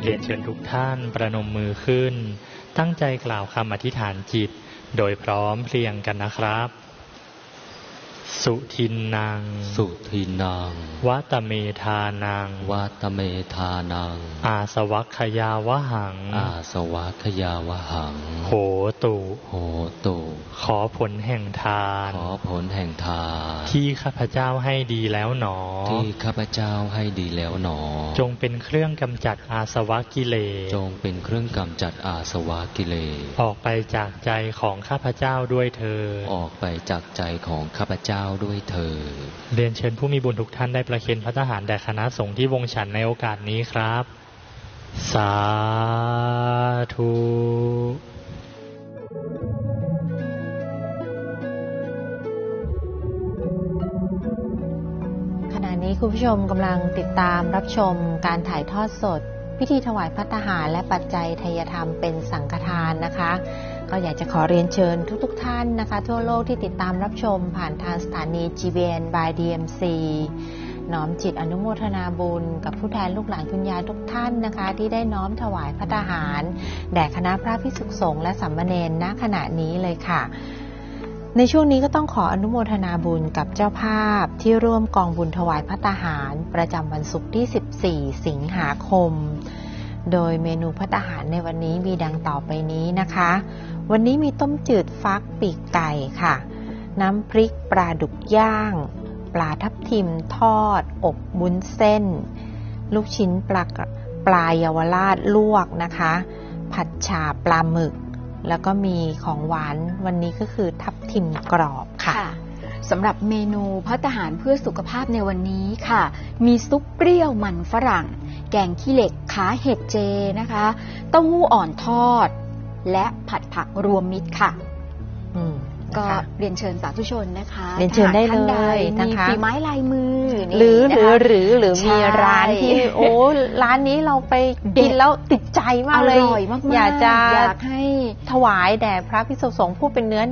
เรียนเชิญทุกท่านประนมมือขึ้นตั้งใจกล่าวคำอธิษฐานจิตโดยพร้อมเพรียงกันนะครับสุทินนังสุทินังวัตเมธานังวัตเมธานังอาสวัคยาวหังอาสวัคยาวหังโหตุโหตุขอผลแห่งทานขอผลแห่งทานที่ข้าพเจ้าให้ดีแล้วหนอที่ข้าพเจ้าให้ดีแล้วหนอจงเป็นเครื่องกำจัดอาสวะกิเลสจงเป็นเครื่องกำจัดอาสวะกิเลสออกไปจากใจของข้าพเจ้าด้วยเถิดออกไปจากใจของข้าพเจ้าด้วยเถิดเรียนเชิญผู้มีบุญทุกท่านได้ประเคนพระทหารแด่คณะสงฆ์ที่วงฉันในโอกาสนี้ครับสาธุขณะนี้คุณผู้ชมกำลังติดตามรับชมการถ่ายทอดสดพิธีถวายพระทหารและปัจจัยทายธรรมเป็นสังฆทานนะคะก็อยากจะขอเรียนเชิญทุกท่านนะคะทั่วโลกที่ติดตามรับชมผ่านทางสถานี GBN by DMC น้อมจิตอนุโมทนาบุญกับผู้แทนลูกหลานคุณยายทุกท่านนะคะที่ได้น้อมถวายพระทหารแด่คณะพระภิกษุสงฆ์และสามเณรณขณะนี้เลยค่ะในช่วงนี้ก็ต้องขออนุโมทนาบุญกับเจ้าภาพที่ร่วมกองบุญถวายพระทหารประจำวันศุกร์ที่14สิงหาคมโดยเมนูพระทหารในวันนี้มีดังต่อไปนี้นะคะวันนี้มีต้มจืดฟักปีกไก่ค่ะน้ำพริกปลาดุกย่างปลาทับทิมทอดอบวุ้นเส้นลูกชิ้นปลาเยาวราชลวกนะคะผัดฉ่าปลาหมึกแล้วก็มีของหวานวันนี้ก็คือทับทิมกรอบค่ะสำหรับเมนูพระทหารเพื่อสุขภาพในวันนี้ค่ะมีซุปเปรี้ยวมันฝรั่งแกงขี้เหล็กขาเห็ดเจนะคะเต้าหู้อ่อนทอดและผัดผักรวมมิตรค่ะก็เรียนเชิญสาธุชนนะคะเรียนเชิญได้เลยนะคะมีฝีไม้ลายมือหรือมีร้านที่โอ้ร้านนี้เราไปกินแล้วติดใจมากเลยอยากให้ถวายแด่พระภิกษุสงฆ์ผู้เป็นเนื้อ